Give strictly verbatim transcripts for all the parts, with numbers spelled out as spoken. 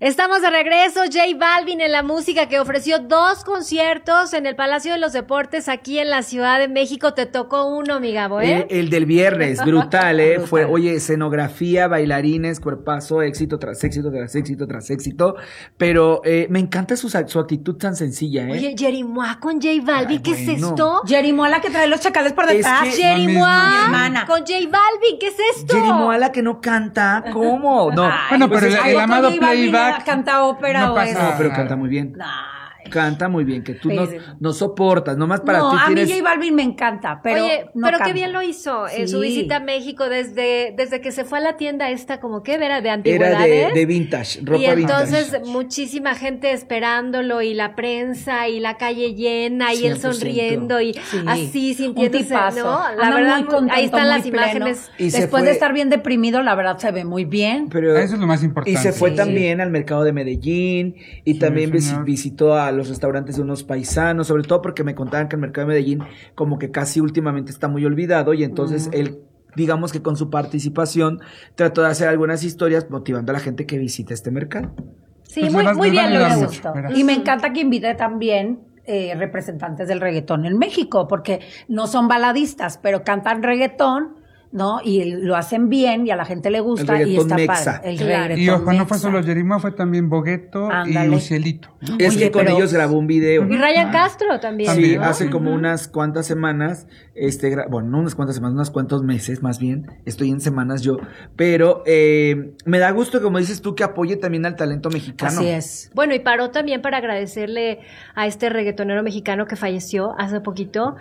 Estamos de regreso, J Balvin en la música, que ofreció dos conciertos en el Palacio de los Deportes aquí en la Ciudad de México. Te tocó uno, mi Gabo, ¿eh? El, el del viernes, brutal, ¿eh? Brutal. Fue, oye, escenografía, bailarines, cuerpazo, éxito tras éxito tras éxito tras éxito. Pero eh, me encanta su, su actitud tan sencilla, ¿eh? Oye, Jerimois con J Balvin, Ay, ¿qué bueno. es esto? Jerimois la que trae los chacales por detrás. Es que Jerimois con J Balvin, ¿qué es esto? Jerimois la que no canta, ¿cómo? No. Ay, bueno, pero el, el amado playback. Canta ópera no o es... No, pero canta muy bien. Ay. Canta muy bien, que tú no, no soportas, nomás para no, ti a tienes... mí J Balvin me encanta, pero Oye, no pero canta. qué bien lo hizo en Sí. su visita a México desde, desde que se fue a la tienda esta, como que era de antigüedades. Era de, de vintage, ropa y entonces vintage. muchísima gente esperándolo y la prensa y la calle llena y cien él por ciento. sonriendo y Sí. así sintiéndose, ¿no? La Anda verdad, muy contento, ahí están muy las pleno. imágenes. Y se Después fue- de estar bien deprimido, la verdad se ve muy bien. Pero, Eso es lo más importante. Y se fue Sí. también al mercado de Medellín y Sí, también visi- señor. visitó a los restaurantes de unos paisanos, sobre todo porque me contaban que el mercado de Medellín como que casi últimamente está muy olvidado y entonces Mm. él, digamos que con su participación, trató de hacer algunas historias motivando a la gente que visite este mercado. Sí, Pues muy, le va- muy le va a bien lo ayudar hizo. mucho. Gustó. verás. Y me encanta que invite también eh, representantes del reggaetón en México, porque no son baladistas, pero cantan reggaetón, ¿no? Y lo hacen bien y a la gente le gusta El y reggaetón está mexa. padre. El Claro. reggaetón Y ojo, no fue mexa. solo Jerimois, fue también Bogueto Ándale. y Lucielito. Es Oye, que con pero- ellos grabó un video. Y Ryan Castro también. Sí, También, ¿no? hace como unas cuantas semanas, este, gra- bueno, no unas cuantas semanas, unos cuantos meses más bien, estoy en semanas yo, pero eh, me da gusto, como dices tú, que apoye también al talento mexicano. Así es. Bueno, y paró también para agradecerle a este reggaetonero mexicano que falleció hace poquito.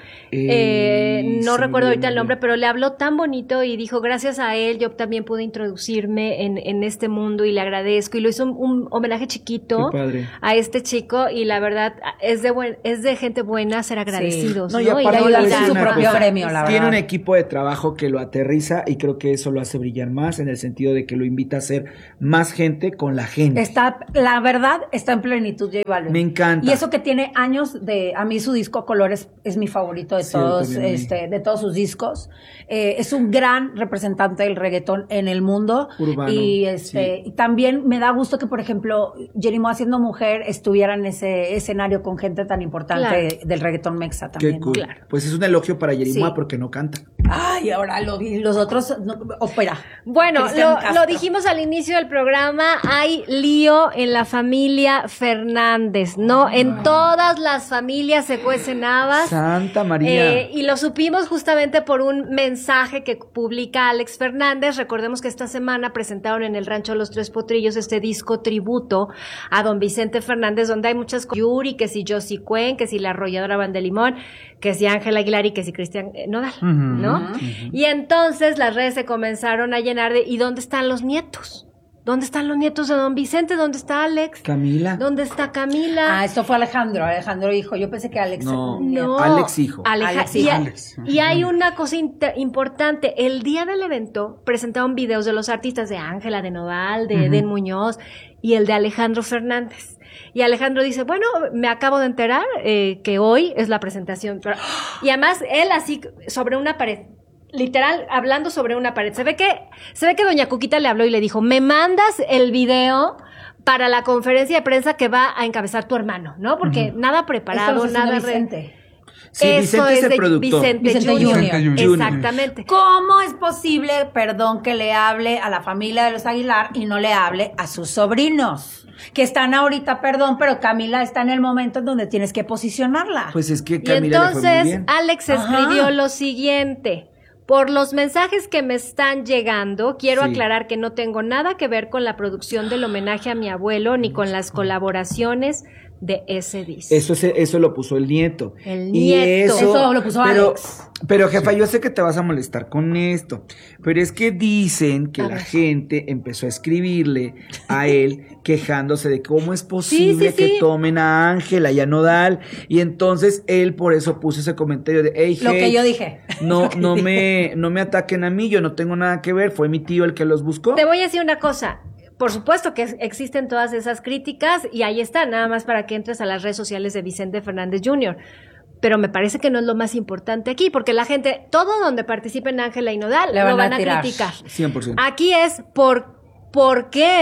Eh, Eh, no se me recuerdo olvidó ahorita el el nombre, nombre. pero le habló tan bonito y dijo, gracias a él yo también pude introducirme en, en este mundo y le agradezco. Y lo hizo un, un homenaje chiquito Qué padre. a este chico y la verdad es de buen, es de gente buena ser agradecidos. No, ¿no? y aparte de le voy a ayudar. decir su una propio cosa. gremio, la Tiene verdad. un equipo de trabajo que lo aterriza y creo que eso lo hace brillar más en el sentido de que lo invita a ser más gente con la gente. Está, la verdad, está en plenitud J Balvin. Me encanta. Y eso que tiene años de, a mí su disco Colores es mi favorito de Sí, todos, también a mí. este, de todos sus discos. Eh, es un gran representante del reggaetón en el mundo. Urbano, Y este, sí. y también me da gusto que, por ejemplo, Jerimois siendo mujer estuviera en ese escenario con gente tan importante Claro. del reggaetón mexa Qué también. ¿no? cool. Claro. Pues es un elogio para Jerimois Sí. porque no canta. Ay, ahora lo, y los otros, no, ópera. Bueno, Cristian lo, Castro. lo dijimos al inicio del programa, hay lío en la familia Fernández, ¿no? En todas las familias se cuecen habas. Santa María. Eh, y lo supimos justamente por un mensaje que publica Alex Fernández. Recordemos que esta semana presentaron en el Rancho Los Tres Potrillos este disco tributo a don Vicente Fernández, donde hay muchas cosas, Yuri, que si Josie Cuen, que si la arrolladora Van de Limón, que si Ángela Aguilar y que si Cristian eh, Nodal, Ujú, ¿no? ujú. Y entonces las redes se comenzaron a llenar de ¿y dónde están los nietos? ¿Dónde están los nietos de don Vicente? ¿Dónde está Alex? Camila. ¿Dónde está Camila? Ah, esto fue Alejandro, Alejandro hijo. Yo pensé que Alex. No. No, Alex hijo. Aleja- Alex y, hijo. Alex. y hay una cosa inter- importante. El día del evento presentaron videos de los artistas de Ángela, de Nodal, de Ujú. Eden Muñoz y el de Alejandro Fernández. Y Alejandro dice, bueno, me acabo de enterar eh, que hoy es la presentación. Y además él así sobre una pared. Literal, hablando sobre una pared. Se ve que, se ve que doña Cuquita le habló y le dijo, me mandas el video para la conferencia de prensa que va a encabezar tu hermano, ¿no? Porque nada preparado, Esto lo nada... hace re- Vicente. Sí, Eso Vicente es el de productor. Vicente, Vicente Junior. Vicente Junior. Exactamente. ¿Cómo es posible, perdón, que le hable a la familia de los Aguilar y no le hable a sus sobrinos? Que están ahorita, perdón, pero Camila está en el momento en donde tienes que posicionarla. Pues es que Y Camila le fue muy entonces bien. Alex Ajá. escribió lo siguiente. Por los mensajes que me están llegando, quiero Sí. aclarar que no tengo nada que ver con la producción del homenaje a mi abuelo ni con las colaboraciones de ese disco. Eso, se- eso lo puso el nieto. El Y nieto. Eso lo puso pero, Alex. Pero jefa, yo sé que te vas a molestar con esto, pero es que dicen que A la ver. gente empezó a escribirle a él quejándose de cómo es posible sí, que sí. tomen a Ángela y a Nodal, y entonces él por eso puso ese comentario de, hey, Lo que hey, yo dije. no, no me, no me ataquen a mí, yo no tengo nada que ver, fue mi tío el que los buscó. Te voy a decir una cosa. Por supuesto que existen todas esas críticas y ahí está, nada más para que entres a las redes sociales de Vicente Fernández junior Pero me parece que no es lo más importante aquí, porque la gente, todo donde participen Ángela y Nodal, Le van lo van a a, tirar. criticar. cien por ciento. Aquí es por, por qué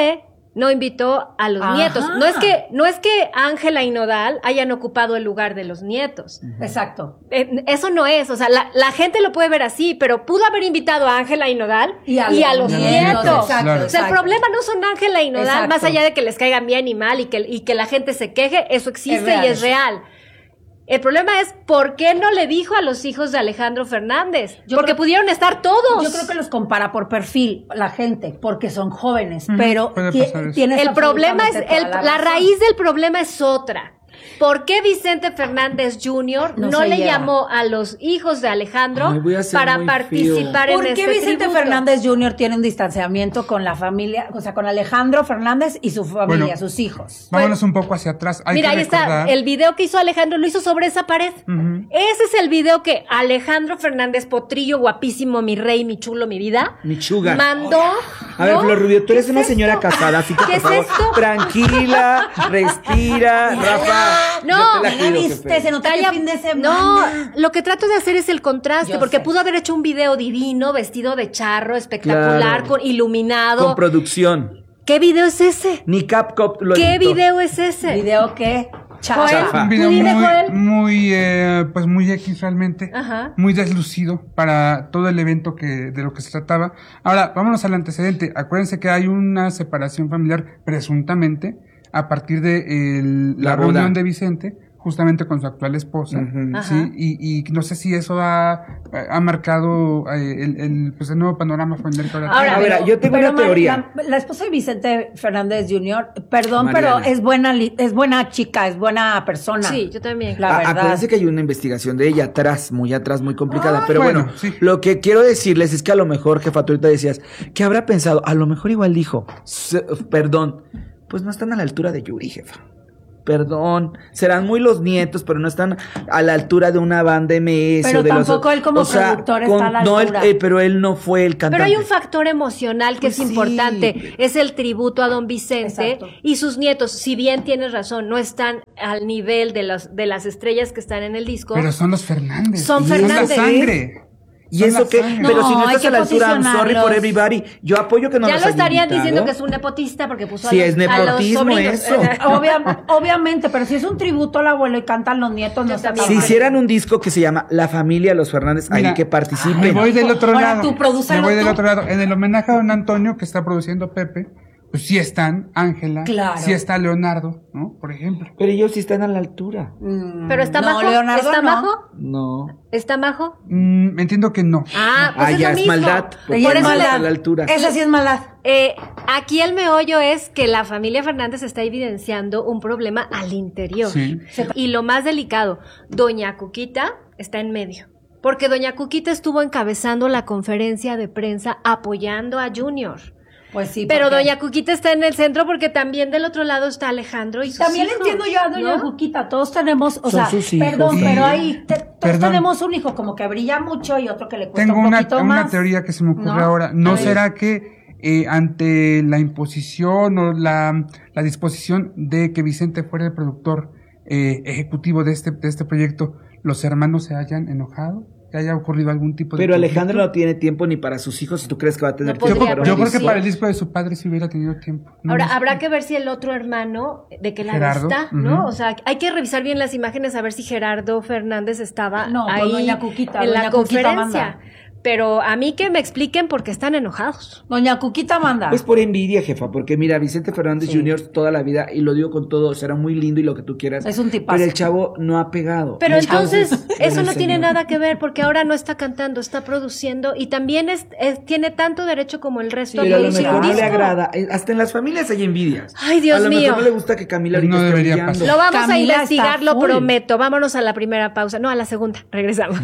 no invitó a los Ajá. nietos. No es que, no es que Ángela y Nodal hayan ocupado el lugar de los nietos. Exacto. Eh, eso no es, o sea, la, la gente lo puede ver así, pero pudo haber invitado a Ángela y Nodal Y a y a los los nietos, nietos. exacto, O sea, el exacto. problema no son Ángela y Nodal, Exacto. más allá de que les caigan bien y mal y que, y que la gente se queje, eso existe Es real. y es real. El problema es, ¿por qué no le dijo a los hijos de Alejandro Fernández? Yo Porque creo- pudieron estar todos. Yo creo que los compara por perfil la gente, porque son jóvenes, pero puede ti- pasar eso. tienes El problema es, absolutamente el, toda la razón. raíz del problema es otra. ¿Por qué Vicente Fernández junior No no, se le lleva. llamó a los hijos de Alejandro Ay, voy a ser para muy participar feo. en ¿Por este qué Vicente tributo? Fernández junior tiene un distanciamiento con la familia, o sea, con Alejandro Fernández y su familia, Bueno, sus hijos? Vámonos un poco hacia atrás. Hay Mira, que ahí está, recordar- el video que hizo Alejandro lo hizo sobre esa pared. Ujú. Ese es el video que Alejandro Fernández Potrillo, guapísimo, mi rey, mi chulo, mi vida, Mi sugar. mandó. A ver, ¿no? Flor Rubio, tú ¿Qué eres es una esto? señora casada, así que ¿Qué por es favor, esto? tranquila, respira, Rafa. No, yo te la ya cuido, viste, jefe. se nota que Calla- fin de semana. No, lo que trato de hacer es el contraste, Yo porque sé. pudo haber hecho un video divino, vestido de charro, espectacular, Claro. con iluminado. Con producción. ¿Qué video es ese? Ni Capcom lo ¿Qué editó. video es ese? ¿Video qué? Chafa. Joel, Chafa. Un ¿tú video dile, muy, Joel? muy, eh, pues muy X realmente, Ajá. muy deslucido para todo el evento que de lo que se trataba. Ahora, vámonos al antecedente. Acuérdense que hay una separación familiar presuntamente a partir de el- la, La boda. reunión de Vicente, justamente con su actual esposa, Ujú. Ajá. sí, y, y no sé si eso ha, ha marcado eh, el, el, pues el nuevo panorama familiar que ahora Ahora, A ver, Pero- yo tengo pero una Mar- teoría. La, la esposa de Vicente Fernández junior, perdón, Mariana. pero es buena, li- es buena chica, es buena persona. Sí, yo también. La Ah, verdad. acuérdense que hay una investigación de ella atrás, muy atrás, muy complicada. Ah, pero bueno, bueno, sí. lo que quiero decirles es que a lo mejor, jefa, tú ahorita decías, ¿qué habrá pensado? A lo mejor igual dijo, "Se- perdón, pues no están a la altura de Yuri, jefa. Perdón, serán muy los nietos, pero no están a la altura de una banda M S. Pero o de los- tampoco él como o sea, productor está a la no, él- altura. eh, pero él no fue el cantante. Pero hay un factor emocional que Pues es sí. importante, es el tributo a don Vicente Exacto. y sus nietos, si bien tienes razón, no están al nivel de las de las estrellas que están en el disco. Pero son los Fernández. Son la Fernández. sangre. ¿Y Son eso la qué? sangre. Pero si No, no hay estás que a la altura, I'm sorry for posicionarlos. everybody. Yo apoyo que no ya los lo haya estarían invitado. diciendo que es un nepotista porque puso a Sí, los, es a los nepotismo sobrinos. eso. Obvia- obviamente, pero si es un tributo al abuelo y cantan los nietos, no Yo está también. tan Si mal. hicieran un disco que se llama La Familia Los Fernández, ahí Mira, que participen. Me voy del otro Ahora lado. tú, prodúcelo Me voy del tú. otro lado. En el homenaje a don Antonio que está produciendo Pepe, pues sí están Ángela, Claro. sí está Leonardo, ¿no? Por ejemplo. Pero ellos sí están a la altura. Mm, Pero está no, majo, Leonardo está no. majo, No. está majo. Mm, entiendo que no. Ah, pues Ah, es ya lo es mismo. maldad. porque Ella Por es eso no le- está maldad. a la altura. Esa sí es maldad. Eh, aquí el meollo es que la familia Fernández está evidenciando un problema al interior. Sí. Y lo más delicado, doña Cuquita está en medio. Porque doña Cuquita estuvo encabezando la conferencia de prensa apoyando a Junior. Pues sí. Pero porque- doña Cuquita está en el centro porque también del otro lado está Alejandro y sus También hijos, entiendo yo a doña ¿no? Cuquita, todos tenemos, o Son sea, sus hijos. perdón, Sí. pero ahí te- todos Perdón. tenemos un hijo como que brilla mucho y otro que le cuesta Tengo un una, poquito una más. teoría que se me ocurre ¿No? ahora. ¿No A ver. será que eh, ante la imposición o la, la disposición de que Vicente fuera el productor eh, ejecutivo de este, de este proyecto, los hermanos se hayan enojado? ¿Que haya ocurrido algún tipo de Pero Alejandro conflicto? no tiene tiempo ni para sus hijos. Si tú crees que va a tener No tiempo podría, para Yo un creo que disco. para el disco de su padre sí hubiera tenido tiempo. No Ahora, lo sé. habrá que ver si el otro hermano, de qué lado Gerardo, está, ¿no? ujú. O sea, hay que revisar bien las imágenes a ver si Gerardo Fernández estaba No, pues ahí doña Cuquita, en la doña Cuquita conferencia. manda. Pero a mí que me expliquen por qué están enojados. Doña Cuquita manda. Pues por envidia, jefa, porque mira, Vicente Fernández Sí. junior toda la vida, y lo digo con todo, será muy lindo y lo que tú quieras. Es un tipazo. Pero el chavo no ha pegado. Pero entonces, bueno, eso no el tiene señor. nada que ver porque ahora no está cantando, está produciendo y también es, es- tiene tanto derecho como el resto Pero a de lo producir mejor un no le disco. agrada. Eh, Hasta en las familias hay envidias. Ay, Dios A lo mío. mejor no le gusta que Camila Pues ahorita no esté debería brillando. pasar. Lo vamos Camila a investigar, está lo full. prometo. Vámonos a la primera pausa. No, a la segunda. Regresamos.